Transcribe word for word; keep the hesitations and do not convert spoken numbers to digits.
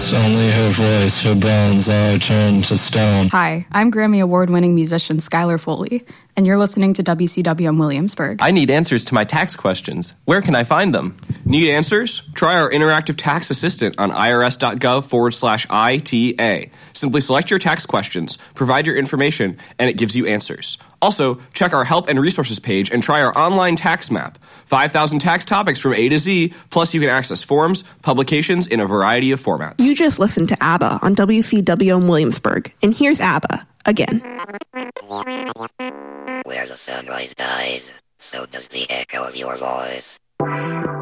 voice, only her voice, her bones are turned to stone. Hi, I'm Grammy Award-winning musician Skylar Foley, and you're listening to W C W in Williamsburg. I need answers to my tax questions. Where can I find them? Need answers? Try our interactive tax assistant on irs.gov forward slash ITA. Simply select your tax questions, provide your information, and it gives you answers. Also, check our help and resources page and try our online tax map. five thousand tax topics from A to Z, plus you can access forms, publications in a variety of formats. You just listened to ABBA on W C W in Williamsburg, and here's ABBA again. Where the sunrise dies, so does the echo of your voice.